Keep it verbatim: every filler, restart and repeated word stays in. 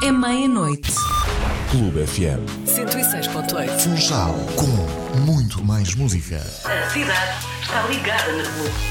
é meia-noite. Clube F M cento e seis ponto oito. Funchal, com muito mais música. A cidade está ligada na Clube.